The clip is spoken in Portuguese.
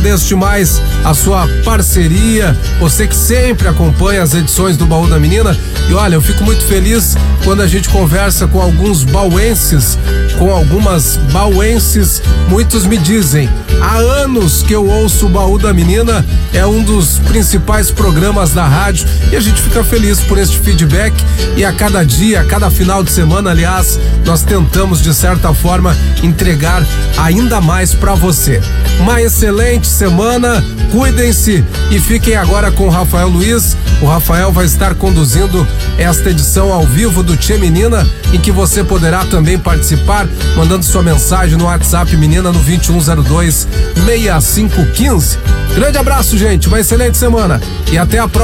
agradeço demais a sua parceria, você que sempre acompanha as edições do Baú da Menina. E olha, eu fico muito feliz quando a gente conversa com alguns bauenses, com algumas bauenses. Muitos me dizem, há anos que eu ouço o Baú da Menina, é um dos principais programas da rádio, e a gente fica feliz por este feedback. E a cada dia, a cada final de semana, aliás, nós tentamos de certa forma entregar ainda mais para você. Uma excelente semana, cuidem-se e fiquem agora com o Rafael Luiz. O Rafael vai estar conduzindo esta edição ao vivo do Tchê Menina, em que você poderá também participar, mandando sua mensagem no WhatsApp Menina no 2102-6515. Grande abraço, gente, uma excelente semana e até a próxima.